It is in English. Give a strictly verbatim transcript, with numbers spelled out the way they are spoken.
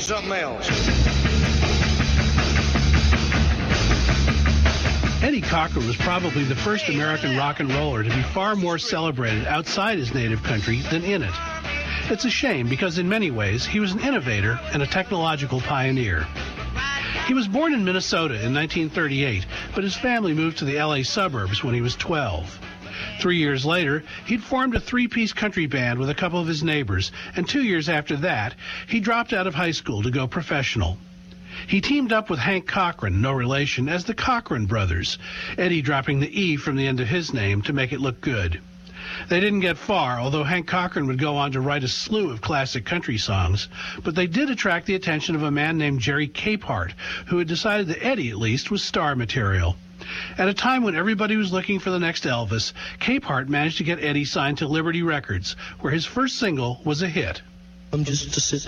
something else. Eddie Cochran was probably the first American rock and roller to be far more celebrated outside his native country than in it. It's a shame because in many ways he was an innovator and a technological pioneer. He was born in Minnesota in nineteen thirty-eight, but his family moved to the L A suburbs when he was twelve. Three years later, he'd formed a three-piece country band with a couple of his neighbors, and two years after that, he dropped out of high school to go professional. He teamed up with Hank Cochran, no relation, as the Cochran Brothers, Eddie dropping the E from the end of his name to make it look good. They didn't get far, although Hank Cochran would go on to write a slew of classic country songs, but they did attract the attention of a man named Jerry Capehart, who had decided that Eddie, at least, was star material. At a time when everybody was looking for the next Elvis, Capehart managed to get Eddie signed to Liberty Records, where his first single was a hit. I'm just a